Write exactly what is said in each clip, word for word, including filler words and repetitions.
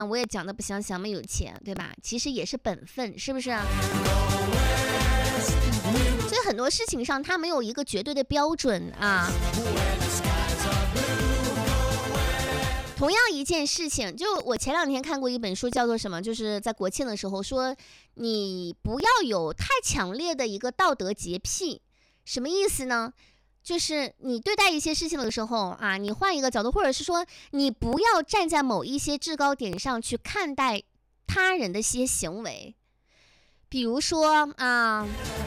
我也讲的不想想没有钱，对吧？其实也是本分，是不是啊？所以很多事情上它没有一个绝对的标准啊。同样一件事情，就我前两天看过一本书，叫做什么，就是在国庆的时候说，你不要有太强烈的一个道德洁癖。什么意思呢？就是你对待一些事情的时候啊，你换一个角度，或者是说你不要站在某一些制高点上去看待他人的一些行为。比如说啊，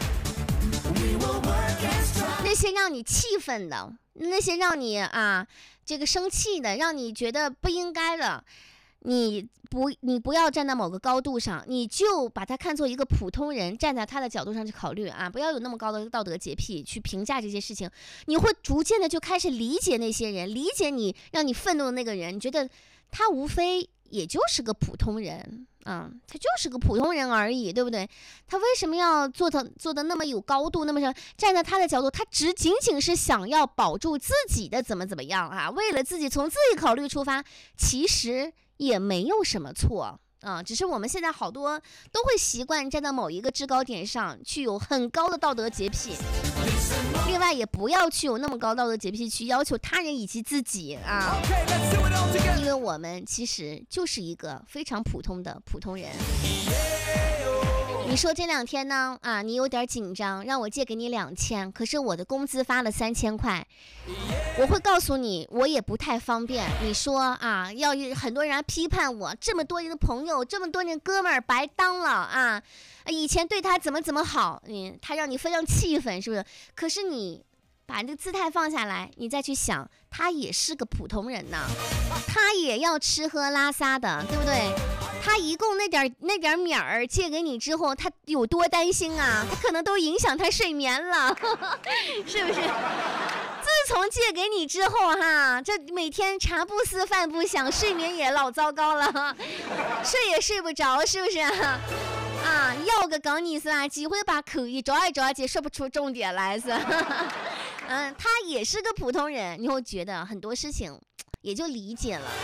那些让你气愤的，那些让你啊这个生气的，让你觉得不应该的，你不你不要站在某个高度上，你就把它看作一个普通人，站在他的角度上去考虑啊，不要有那么高的道德洁癖去评价这些事情。你会逐渐的就开始理解那些人，理解你让你愤怒的那个人，你觉得他无非也就是个普通人啊，他就是个普通人而已，对不对？他为什么要做的做的那么有高度，那么站在他的角度，他只仅仅是想要保住自己的怎么怎么样啊，为了自己从自己考虑出发，其实也没有什么错啊，只是我们现在好多都会习惯站在某一个制高点上去有很高的道德洁癖，另外也不要去有那么高道德洁癖去要求他人以及自己啊，因为我们其实就是一个非常普通的普通人。你说这两天呢啊，你有点紧张，让我借给你两千，可是我的工资发了三千块，我会告诉你，我也不太方便。你说啊，要很多人批判我，这么多人的朋友，这么多年哥们儿白当了啊，以前对他怎么怎么好，嗯，他让你非常气愤，是不是？可是你把这个姿态放下来，你再去想，他也是个普通人呐，他也要吃喝拉撒的，对不对？他一共那点那点米儿借给你之后，他有多担心啊？他可能都影响他睡眠了，是不是？自从借给你之后哈，这每天茶不思饭不想，睡眠也老糟糕了，睡也睡不着，是不是啊？啊，要个讲你是吧？几回把口一着一着就说不出重点来是。嗯，他也是个普通人，你会觉得很多事情也就理解了。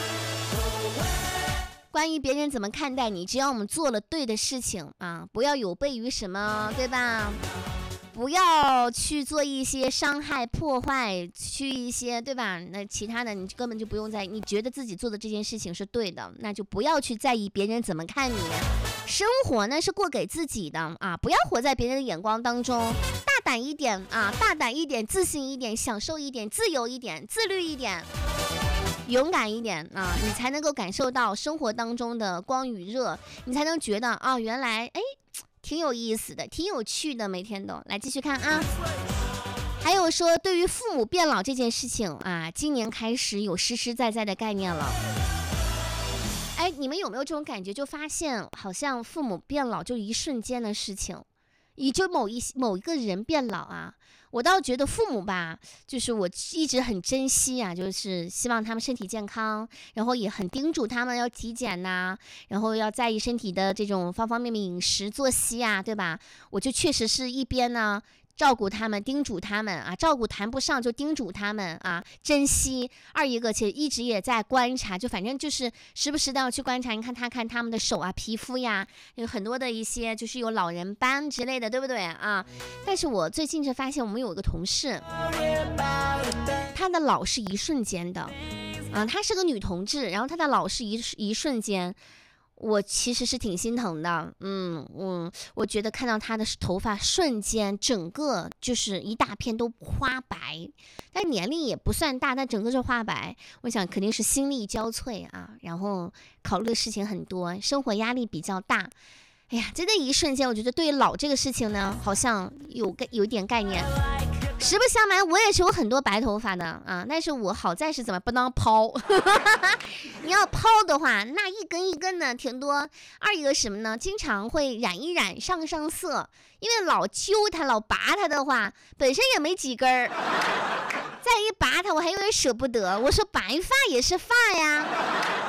关于别人怎么看待你，只要我们做了对的事情啊，不要有悖于什么，对吧？不要去做一些伤害破坏，去一些对吧，那其他的你根本就不用在意，你觉得自己做的这件事情是对的，那就不要去在意别人怎么看你。生活呢是过给自己的啊，不要活在别人的眼光当中，大胆一点啊，大胆一点，自信一点，享受一点，自由一点，自律一点，勇敢一点啊，你才能够感受到生活当中的光与热，你才能觉得啊，原来哎挺有意思的，挺有趣的，每天都来继续看啊。还有说对于父母变老这件事情啊，今年开始有实实在在的概念了。哎，你们有没有这种感觉，就发现好像父母变老就一瞬间的事情，也就某一某一个人变老啊，我倒觉得父母吧，就是我一直很珍惜啊，就是希望他们身体健康，然后也很叮嘱他们要体检呐、啊，然后要在意身体的这种方方面面饮食作息啊，对吧？我就确实是一边呢照顾他们，叮嘱他们啊，照顾谈不上就叮嘱他们啊，珍惜。二一个其实一直也在观察，就反正就是时不时的要去观察，你看他看他们的手啊、皮肤呀，有很多的一些就是有老人斑之类的，对不对啊？但是我最近就发现我们有一个同事，她的老是一瞬间的啊，她是个女同志，然后她的老是一一瞬间。我其实是挺心疼的，嗯嗯，我觉得看到他的头发瞬间整个就是一大片都花白，但年龄也不算大，但整个是花白，我想肯定是心力交瘁啊，然后考虑的事情很多，生活压力比较大。哎呀，真的一瞬间，我觉得对于老这个事情呢，好像有个有点概念。实不相瞒，我也是有很多白头发的啊，但是我好在是怎么不当抛你要抛的话，那一根一根的挺多。二一个什么呢，经常会染一染上上色，因为老揪它老拔它的话，本身也没几根儿，再一拔它我还有点舍不得，我说白发也是发呀，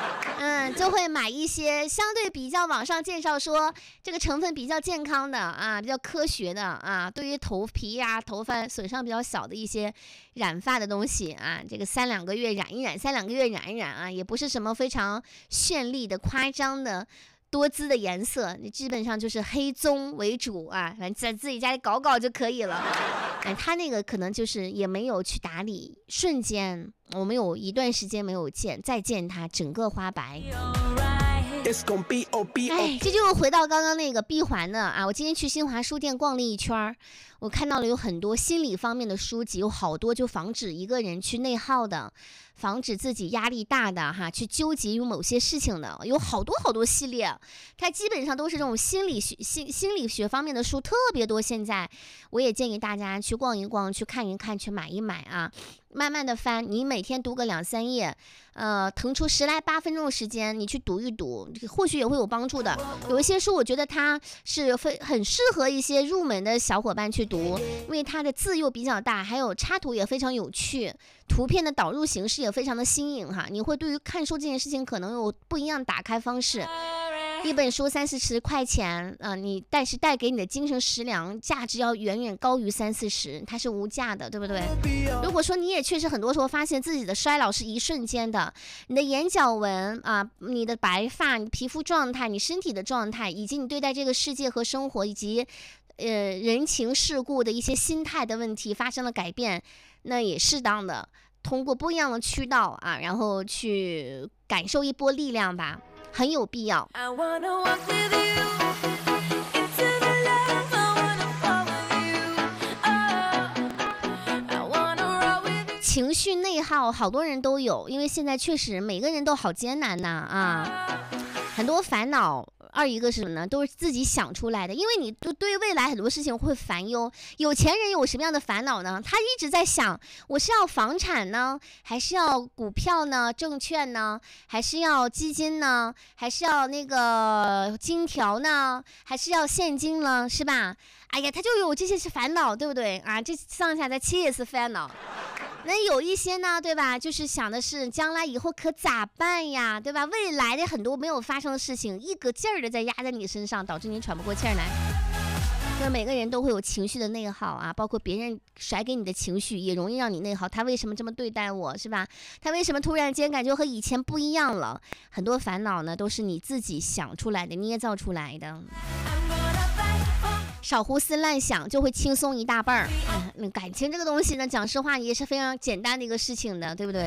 嗯，就会买一些相对比较网上介绍说这个成分比较健康的啊，比较科学的啊，对于头皮呀、啊、头发损伤比较小的一些染发的东西啊，这个三两个月染一染，三两个月染一染啊，也不是什么非常绚丽的、夸张的。多姿的颜色，你基本上就是黑棕为主啊，反正在自己家里搞搞就可以了。哎，他那个可能就是也没有去打理，瞬间我们有一段时间没有见，再见他整个花白。哎，这就回到刚刚那个闭环的啊！我今天去新华书店逛了一圈，我看到了有很多心理方面的书籍，有好多就防止一个人去内耗的，防止自己压力大的哈，去纠结于某些事情的，有好多好多系列，它基本上都是这种心理学、心心理学方面的书特别多。现在我也建议大家去逛一逛，去看一看，去买一买啊。慢慢的翻，你每天读个两三页，呃，腾出十来八分钟的时间，你去读一读，或许也会有帮助的。有一些书，我觉得它是非很适合一些入门的小伙伴去读，因为它的字又比较大，还有插图也非常有趣，图片的导入形式也非常的新颖哈。你会对于看书这件事情可能有不一样打开方式。一本书三四十块钱啊、呃，你但是带给你的精神食粮价值要远远高于三四十，它是无价的，对不对？如果说你也确实很多时候发现自己的衰老是一瞬间的，你的眼角纹啊、呃，你的白发，你皮肤状态，你身体的状态，以及你对待这个世界和生活以及呃人情世故的一些心态的问题发生了改变，那也适当的通过不一样的渠道啊，然后去感受一波力量吧。很有必要。情绪内耗，好多人都有，因为现在确实每个人都好艰难呐啊，很多烦恼。二一个是什么呢？都是自己想出来的，因为你对未来很多事情会烦忧。有钱人有什么样的烦恼呢？他一直在想，我是要房产呢，还是要股票呢，证券呢，还是要基金呢，还是要那个金条呢，还是要现金呢，是吧？哎呀，他就有这些是烦恼，对不对啊？这上下在七也是烦恼。那有一些呢，对吧？就是想的是将来以后可咋办呀，对吧？未来的很多没有发生的事情，一个劲儿的在压在你身上，导致你喘不过气儿来。就是每个人都会有情绪的内耗啊，包括别人甩给你的情绪，也容易让你内耗。他为什么这么对待我，是吧？他为什么突然间感觉和以前不一样了？很多烦恼呢，都是你自己想出来的，捏造出来的。少胡思乱想就会轻松一大半儿、嗯。感情这个东西呢，讲实话也是非常简单的一个事情的，对不对？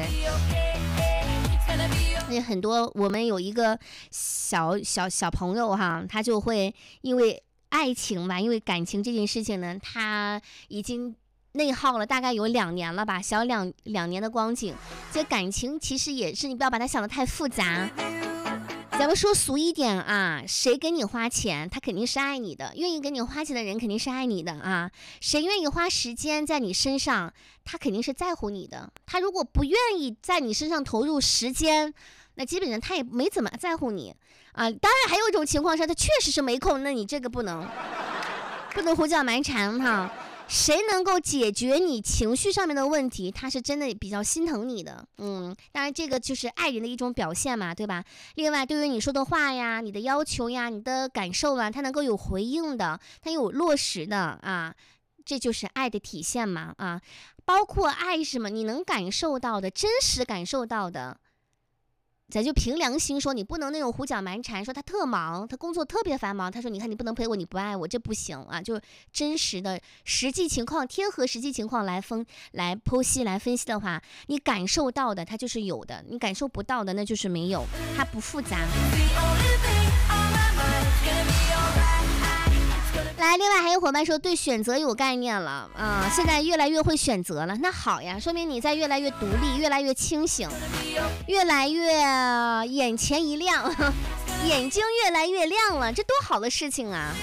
那很多我们有一个小小小朋友哈，他就会因为爱情吧，因为感情这件事情呢，他已经内耗了大概有两年了吧，小两两年的光景。这感情其实也是，你不要把它想得太复杂。咱们说俗一点啊，谁给你花钱，他肯定是爱你的，愿意给你花钱的人肯定是爱你的啊。谁愿意花时间在你身上，他肯定是在乎你的。他如果不愿意在你身上投入时间，那基本上他也没怎么在乎你啊。当然还有一种情况是他确实是没空，那你这个不能不能胡搅蛮缠哈。谁能够解决你情绪上面的问题，他是真的比较心疼你的。嗯，当然这个就是爱人的一种表现嘛，对吧？另外对于你说的话呀，你的要求呀，你的感受啊，他能够有回应的，他有落实的啊，这就是爱的体现嘛啊。包括爱什么，你能感受到的，真实感受到的，咱就凭良心说，你不能那种胡搅蛮缠，说他特忙，他工作特别繁忙，他说你看你不能陪我，你不爱我，这不行啊！就真实的实际情况，贴合实际情况来分来剖析来分析的话，你感受到的它就是有的，你感受不到的那就是没有，它不复杂。来，另外还有伙伴说对选择有概念了啊、呃，现在越来越会选择了，那好呀，说明你在越来越独立，越来越清醒，越来越眼前一亮，眼睛越来越亮了，这多好的事情啊！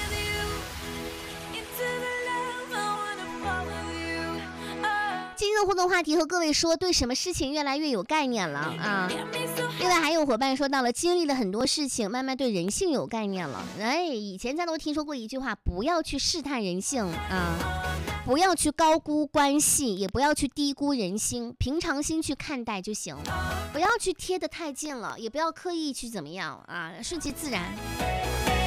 今天的互动话题和各位说，对什么事情越来越有概念了啊！另外还有伙伴说到了，经历了很多事情，慢慢对人性有概念了。哎，以前咱都听说过一句话，不要去试探人性啊， 不要去高估关系，也不要去低估人心，平常心去看待就行了，不要去贴得太近了，也不要刻意去怎么样啊，顺其自然。